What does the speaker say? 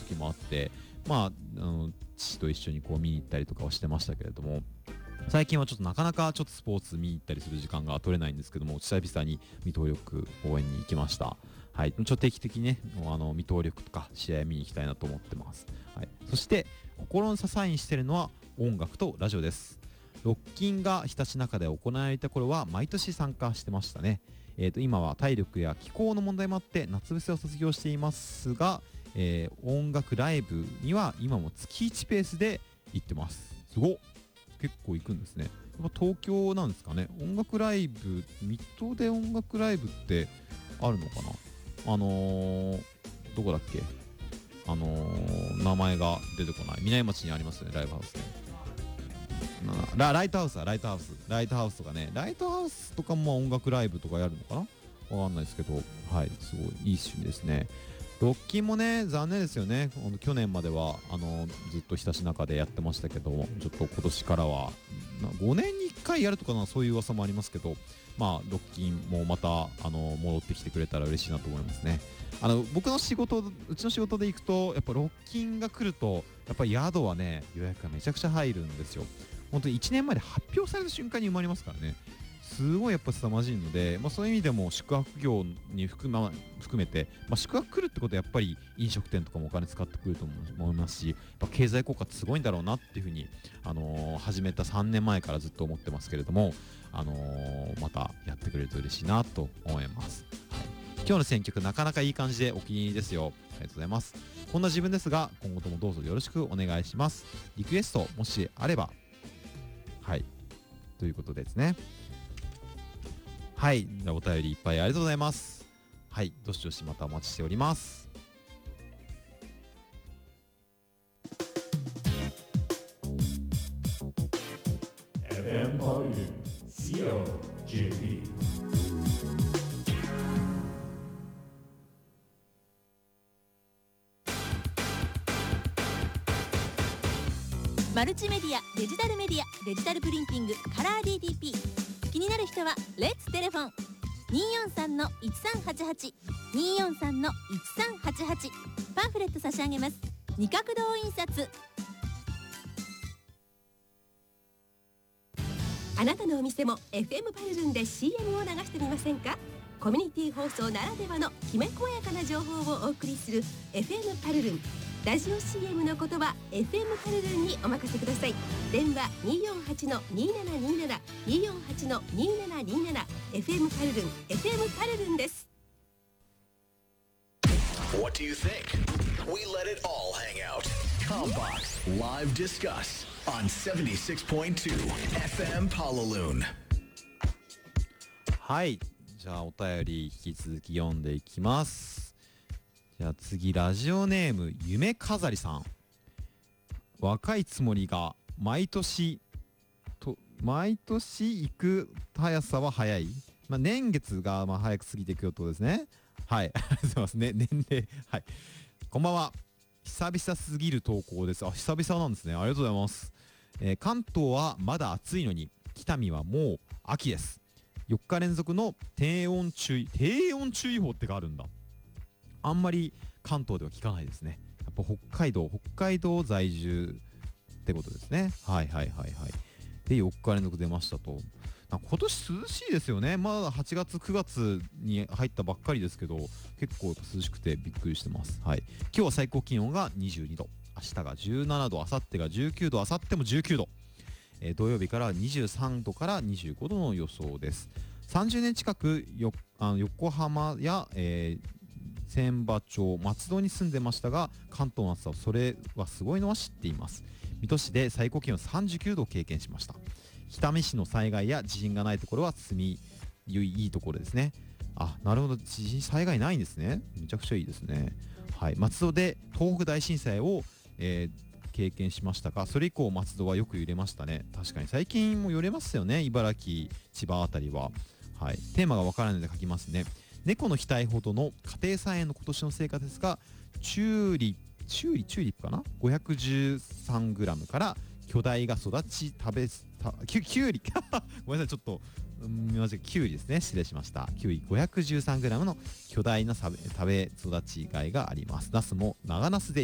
時もあって、父と一緒にこう見に行ったりとかはしてましたけれども、最近はちょっとなかなかちょっとスポーツ見に行ったりする時間が取れないんですけども、久々に未登録応援に行きました。はい、ちょっと定期的にね、未登録とか試合見に行きたいなと思ってます。はい、そして心の支えにしているのは音楽とラジオです。ロッキンがひたちなかで行われた頃は毎年参加してましたね。今は体力や気候の問題もあって夏伏せを卒業していますが、音楽ライブには今も月1ペースで行ってます。すごっ、結構行くんですね。やっぱ東京なんですかね。音楽ライブ、水戸で音楽ライブってあるのかな。どこだっけ、名前が出てこない。南町にありますね、ライブハウスね。ライトハウスとかね、ライトハウスとかも音楽ライブとかやるのかな、わかんないですけど、はい、すごいいい趣味ですね。ロッキンもね、残念ですよね。去年まではずっとひたちなかでやってましたけども、ちょっと今年からは5年に1回やるとかな、そういう噂もありますけど、ロッキンもまた戻ってきてくれたら嬉しいなと思いますね。僕の仕事、うちの仕事で行くとやっぱロッキンが来るとやっぱり宿はね、予約がめちゃくちゃ入るんですよ。本当に1年前で発表された瞬間に埋まりますからね。すごいやっぱ凄まじいので、そういう意味でも宿泊業に含めて、宿泊来るってことはやっぱり飲食店とかもお金使ってくると思いますし、やっぱ経済効果ってすごいんだろうなっていうふうに、始めた3年前からずっと思ってますけれども、またやってくれると嬉しいなと思います。はい、今日の選曲なかなかいい感じでお気に入りですよ。ありがとうございます。こんな自分ですが今後ともどうぞよろしくお願いします。リクエストもしあれば、はい、ということですね。はい、じゃあお便りいっぱいありがとうございます。はい、どしどしまたお待ちしております。 FM COJP マルチメディア、デジタルメディア、デジタルプリンティング、カラー DTP。 気になる人はレッツテレフォン 243-1388 243-1388。 パンフレット差し上げます。二角堂印刷。 あなたのお店も FM パルルンで CM を流してみませんか？コミュニティ放送ならではのきめ細やかな情報をお送りする FM パルルン。ラジオ CM のことは FM パルルンにお任せください。電話 248-2727 248-2727。 FM パルルン、 FM パルルンです。 What do you think? We let it all hang out. Combox Live Discuss on 76.2 FM Palaloon。 はい、じゃあお便り引き続き読んでいきます。じゃあ次、ラジオネーム夢飾りさん。若いつもりが毎年行く速さは早い、年月が早く過ぎていくよってことですね。はい、ありがとうございますね。年齢、はい、こんばんは。久々すぎる投稿です。久々なんですね。ありがとうございます。関東はまだ暑いのに北見はもう秋です。4日連続の低温注意報ってがあるんだ。あんまり関東では聞かないですね。やっぱ北海道在住ってことですね。はいはいはいはい。で4日連続出ましたと。今年涼しいですよね。まだ8月9月に入ったばっかりですけど、結構涼しくてびっくりしてます。はい、今日は最高気温が22度、明日が17度、明後日が19度、明後日も19度、土曜日から23度から25度の予想です。30年近く横浜や、千葉町、松戸に住んでましたが、関東の暑さそれはすごいのは知っています。水戸市で最高気温39度を経験しました。北見市の災害や地震がないところは住みいいところですね。なるほど、地震災害ないんですね。めちゃくちゃいいですね。はい、松戸で東北大震災を、経験しましたが、それ以降松戸はよく揺れましたね。確かに最近も揺れますよね、茨城、千葉あたりは。はい、テーマがわからないので書きますね。猫の額ほどの家庭菜園の今年の成果ですが、チューリップかな、 513g から巨大が育ちキュウリごめんなさい、ちょっと間違え、キュウリですね、失礼しました。キュウリ 513g の巨大な食べ育ちがいがあります。ナスも長ナスで